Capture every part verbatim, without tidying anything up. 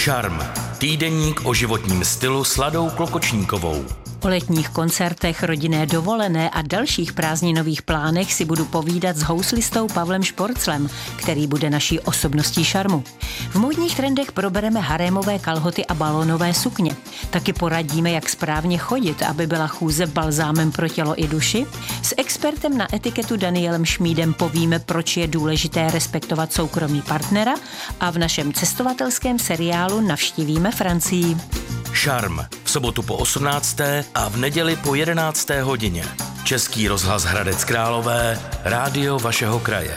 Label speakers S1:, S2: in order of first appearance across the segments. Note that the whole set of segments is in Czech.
S1: Šarm. Týdeník o životním stylu s Ladou Klokočníkovou.
S2: O letních koncertech, rodinné dovolené a dalších prázdninových plánech si budu povídat s houslistou Pavlem Šporclem, který bude naší osobností šarmu. V módních trendech probereme harémové kalhoty a balónové sukně. Taky poradíme, jak správně chodit, aby byla chůze balzámem pro tělo i duši. S expertem na etiketu Danielem Šmídem povíme, proč je důležité respektovat soukromí partnera a v našem cestovatelském seriálu navštívíme Francii.
S1: Šarm. V sobotu po osmnácté a v neděli po jedenácté hodině. Český rozhlas Hradec Králové, rádio vašeho kraje.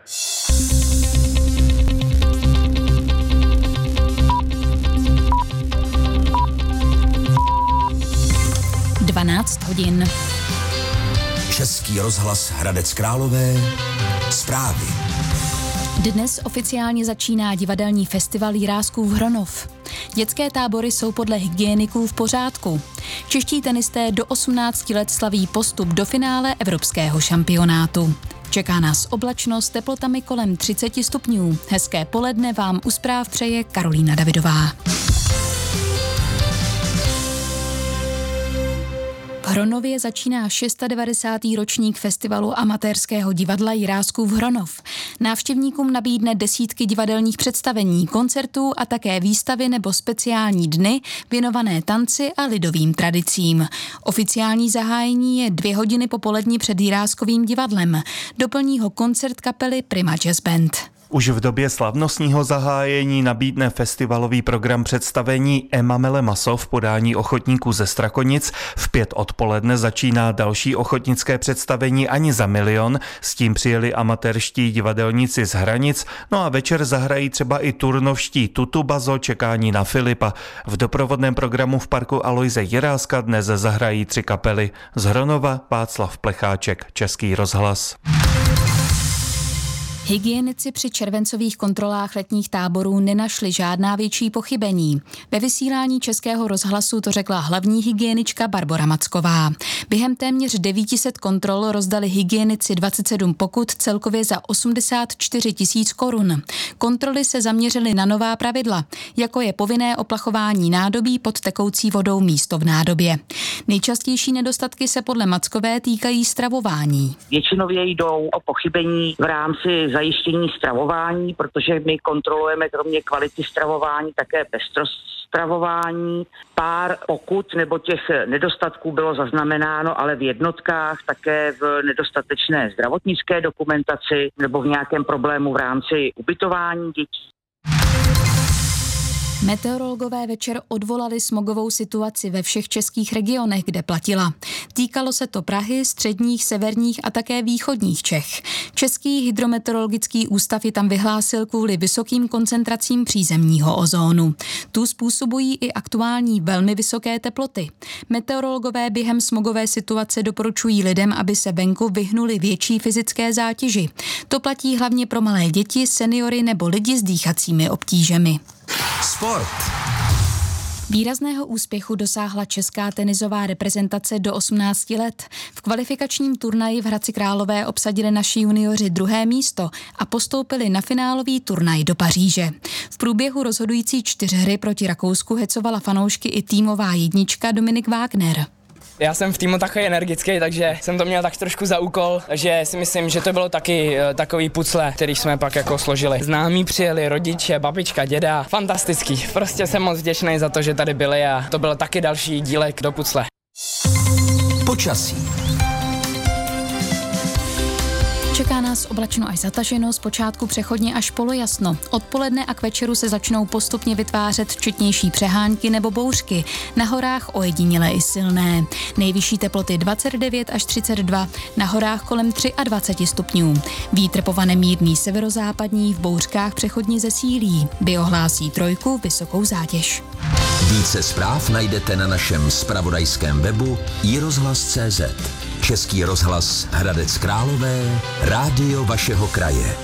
S3: dvanáct hodin.
S4: Český rozhlas Hradec Králové, zprávy.
S3: Dnes oficiálně začíná divadelní festival Jiráskův Hronov. Dětské tábory jsou podle hygieniků v pořádku. Čeští tenisté do osmnácti let slaví postup do finále evropského šampionátu. Čeká nás oblačnost teplotami kolem třicet stupňů. Hezké poledne vám u zpráv přeje Karolína Davidová. V Hronově začíná devadesátý šestý ročník festivalu amatérského divadla Jiráskův Hronov. Návštěvníkům nabídne desítky divadelních představení, koncertů a také výstavy nebo speciální dny věnované tanci a lidovým tradicím. Oficiální zahájení je dvě hodiny popolední před Jiráskovým divadlem. Doplní ho koncert kapely Prima Jazz Band.
S5: Už v době slavnostního zahájení nabídne festivalový program představení Emamele Maso v podání ochotníků ze Strakonic. V pět odpoledne začíná další ochotnické představení Ani za milion. S tím přijeli amatérští divadelníci z Hranic. No a večer zahrají třeba i turnovští Tutubazo, čekání na Filipa. V doprovodném programu v parku Alojze Jiráska dnes zahrají tři kapely. Z Hronova Václav Plecháček, Český rozhlas.
S3: Hygienici při červencových kontrolách letních táborů nenašli žádná větší pochybení. Ve vysílání Českého rozhlasu to řekla hlavní hygienička Barbora Macková. Během téměř devět set kontrol rozdali hygienici dvacet sedm pokut celkově za osmdesát čtyři tisíc korun. Kontroly se zaměřily na nová pravidla, jako je povinné oplachování nádobí pod tekoucí vodou místo v nádobě. Nejčastější nedostatky se podle Mackové týkají stravování.
S6: Většinově jdou o pochybení v rámci zajištění stravování, protože my kontrolujeme kromě kvality stravování také pestrost stravování. Pár pokut nebo těch nedostatků bylo zaznamenáno, ale v jednotkách také v nedostatečné zdravotnické dokumentaci nebo v nějakém problému v rámci ubytování dětí.
S3: Meteorologové večer odvolali smogovou situaci ve všech českých regionech, kde platila. Týkalo se to Prahy, středních, severních a také východních Čech. Český hydrometeorologický ústav ji tam vyhlásil kvůli vysokým koncentracím přízemního ozónu. Tu způsobují i aktuální velmi vysoké teploty. Meteorologové během smogové situace doporučují lidem, aby se venku vyhnuli větší fyzické zátěži. To platí hlavně pro malé děti, seniory nebo lidi s dýchacími obtížemi.
S4: Sport.
S3: Výrazného úspěchu dosáhla česká tenisová reprezentace do osmnácti let. V kvalifikačním turnaji v Hradci Králové obsadili naši junioři druhé místo a postoupili na finálový turnaj do Paříže. V průběhu rozhodující čtyřhry proti Rakousku hecovala fanoušky i týmová jednička Dominik Wagner.
S7: Já jsem v týmu takový energický, takže jsem to měl tak trošku za úkol, že si myslím, že to bylo taky takový pucle, který jsme pak jako složili. Známí přijeli, rodiče, babička, děda, fantastický. Prostě jsem moc vděčný za to, že tady byli a to byl taky další dílek do pucle.
S4: Počasí.
S3: Čeká nás oblačno až zataženo, zpočátku přechodně až polojasno. Odpoledne a k večeru se začnou postupně vytvářet četnější přehánky nebo bouřky. Na horách ojedinělé i silné. Nejvyšší teploty dvacet devět až třicet dva, na horách kolem dvacet tři stupňů. Vítr povane mírný severozápadní, v bouřkách přechodně zesílí. Biohlásí trojku vysokou zátěž.
S4: Více zpráv najdete na našem zpravodajském webu i rozhlas tečka cé zet. Český rozhlas Hradec Králové, rádio vašeho kraje.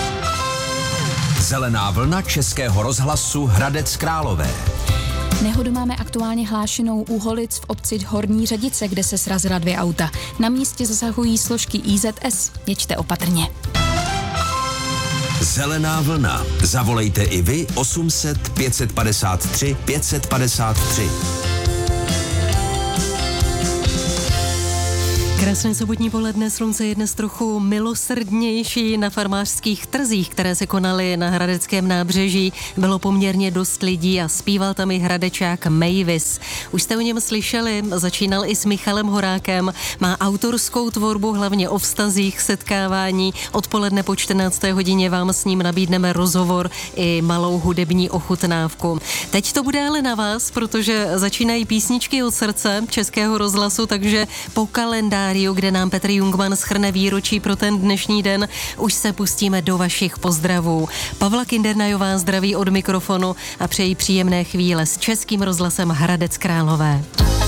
S4: Zelená vlna Českého rozhlasu Hradec Králové.
S3: Nehodu máme aktuálně hlášenou u Holic v obci Horní Řadice, kde se srazila dvě auta. Na místě zasahují složky í zet es. Jeďte opatrně.
S4: Zelená vlna. Zavolejte i vy osm set pět padesát tři pět padesát tři.
S8: Krásné sobotní poledne, slunce je dnes trochu milosrdnější. Na farmářských trzích, které se konaly na hradeckém nábřeží, bylo poměrně dost lidí a zpíval tam i hradečák Mavis. Už jste o něm slyšeli, začínal i s Michalem Horákem, má autorskou tvorbu hlavně o vztazích, setkávání. Odpoledne po čtrnácté hodině vám s ním nabídneme rozhovor i malou hudební ochutnávku. Teď to bude ale na vás, protože začínají písničky od srdce Českého rozhlasu, takže po kalendáři, kde nám Petr Jungmann shrne výročí pro ten dnešní den, už se pustíme do vašich pozdravů. Pavla Kindernajová zdraví od mikrofonu a přeji příjemné chvíle s Českým rozhlasem Hradec Králové.